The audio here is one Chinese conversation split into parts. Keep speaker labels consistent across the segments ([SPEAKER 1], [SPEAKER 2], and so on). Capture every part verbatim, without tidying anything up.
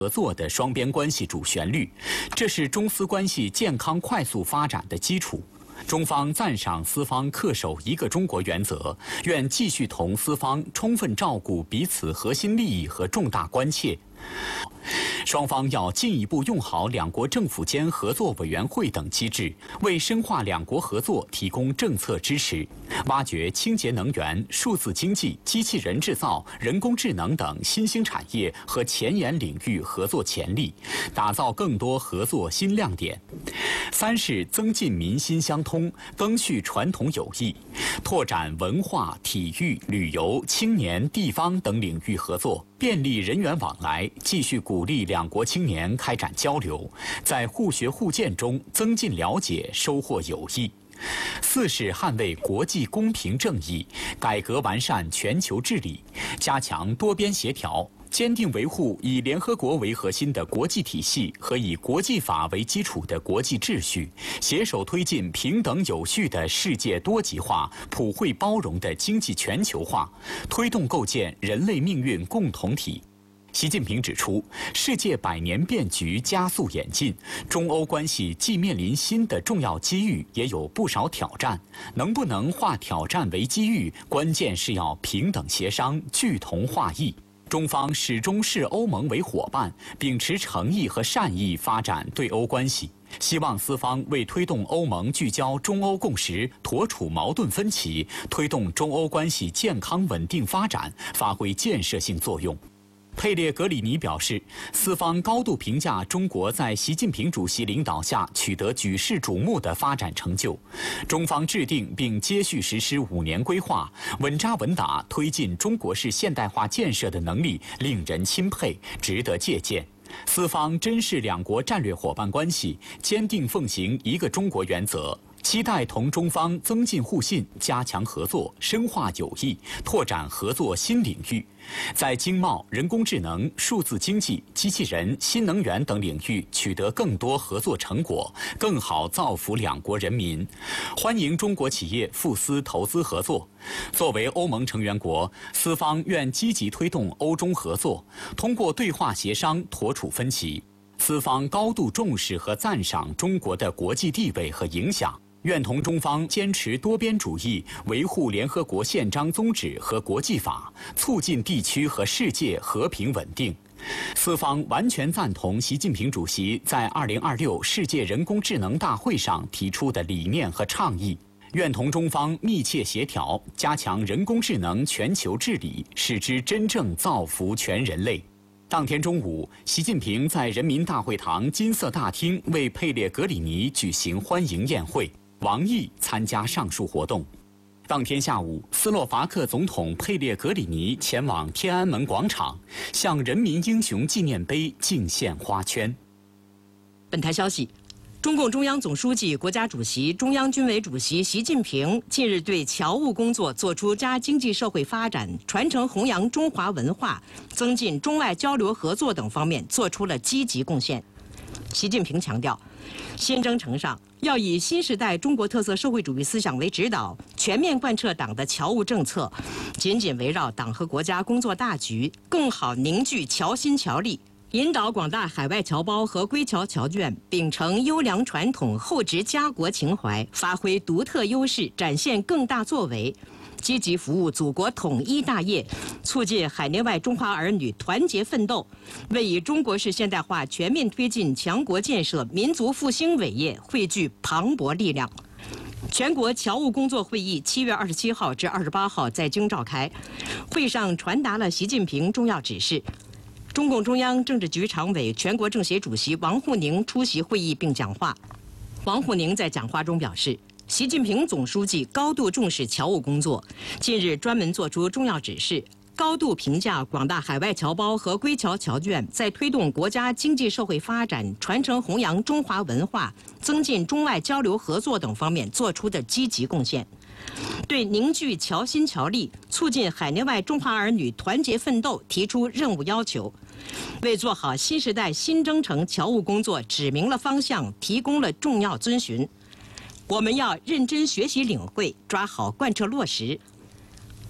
[SPEAKER 1] 合作的双边关系主旋律，这是中斯关系健康快速发展的基础。中方赞赏斯方恪守一个中国原则，愿继续同斯方充分照顾彼此核心利益和重大关切。双方要进一步用好两国政府间合作委员会等机制，为深化两国合作提供政策支持，挖掘清洁能源、数字经济、机器人制造、人工智能等新兴产业和前沿领域合作潜力，打造更多合作新亮点。三是增进民心相通，赓续传统友谊，拓展文化、体育、旅游、青年、地方等领域合作，便利人员往来，继续鼓励两国青年开展交流，在互学互鉴中增进了解，收获友谊。四是捍卫国际公平正义，改革完善全球治理，加强多边协调，坚定维护以联合国为核心的国际体系和以国际法为基础的国际秩序，携手推进平等有序的世界多极化、普惠包容的经济全球化，推动构建人类命运共同体。习近平指出，世界百年变局加速演进，中欧关系既面临新的重要机遇，也有不少挑战。能不能化挑战为机遇，关键是要平等协商、聚同化异。中方始终视欧盟为伙伴，秉持诚意和善意发展对欧关系。希望斯方为推动欧盟聚焦中欧共识、妥处矛盾分歧，推动中欧关系健康稳定发展，发挥建设性作用。佩列格里尼表示，斯方高度评价中国在习近平主席领导下取得举世瞩目的发展成就。中方制定并接续实施五年规划，稳扎稳打推进中国式现代化建设的能力令人钦佩，值得借鉴。斯方珍视两国战略伙伴关系，坚定奉行一个中国原则，期待同中方增进互信，加强合作，深化友谊，拓展合作新领域，在经贸、人工智能、数字经济、机器人、新能源等领域取得更多合作成果，更好造福两国人民。欢迎中国企业赴斯投资合作。作为欧盟成员国，斯方愿积极推动欧中合作，通过对话协商妥处分歧。斯方高度重视和赞赏中国的国际地位和影响，愿同中方坚持多边主义，维护联合国宪章宗旨和国际法，促进地区和世界和平稳定。斯方完全赞同习近平主席在二零二六世界人工智能大会上提出的理念和倡议，愿同中方密切协调，加强人工智能全球治理，使之真正造福全人类。当天中午，习近平在人民大会堂金色大厅为佩列格里尼举行欢迎宴会，王毅参加上述活动。当天下午，斯洛伐克总统佩列格里尼前往天安门广场，向人民英雄纪念碑敬献花圈。
[SPEAKER 2] 本台消息，中共中央总书记、国家主席、中央军委主席习近平近日对侨务工作作出加经济社会发展、传承弘扬中华文化、增进中外交流合作等方面做出了积极贡献。习近平强调，新征程上要以新时代中国特色社会主义思想为指导，全面贯彻党的侨务政策，紧紧围绕党和国家工作大局，更好凝聚侨心侨力，引导广大海外侨胞和归侨侨眷秉承优良传统，厚植家国情怀，发挥独特优势，展现更大作为，积极服务祖国统一大业，促进海内外中华儿女团结奋斗，为以中国式现代化全面推进强国建设、民族复兴伟业汇聚磅礴力量。全国侨务工作会议七月二十七号至二十八号在京召开，会上传达了习近平重要指示。中共中央政治局常委、全国政协主席王沪宁出席会议并讲话。王沪宁在讲话中表示，习近平总书记高度重视侨务工作，近日专门作出重要指示，高度评价广大海外侨胞和归侨侨眷在推动国家经济社会发展、传承弘扬中华文化、增进中外交流合作等方面做出的积极贡献，对凝聚侨心侨力、促进海内外中华儿女团结奋斗提出任务要求，为做好新时代新征程侨务工作指明了方向，提供了重要遵循。我们要认真学习领会，抓好贯彻落实。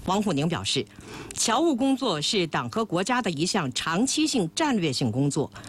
[SPEAKER 2] 王沪宁表示，侨务工作是党和国家的一项长期性战略性工作，